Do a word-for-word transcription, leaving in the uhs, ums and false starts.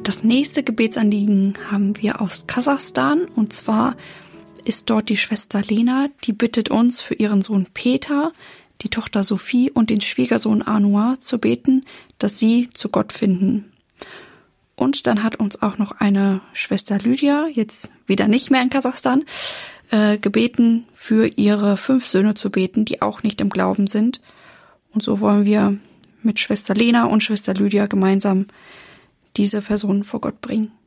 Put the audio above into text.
Das nächste Gebetsanliegen haben wir aus Kasachstan, und zwar ist dort die Schwester Lena, die bittet uns für ihren Sohn Peter, die Tochter Sophie und den Schwiegersohn Anwar zu beten, dass sie zu Gott finden. Und dann hat uns auch noch eine Schwester Lydia, jetzt wieder nicht mehr in Kasachstan, äh, gebeten, für ihre fünf Söhne zu beten, die auch nicht im Glauben sind. Und so wollen wir mit Schwester Lena und Schwester Lydia gemeinsam diese Personen vor Gott bringen.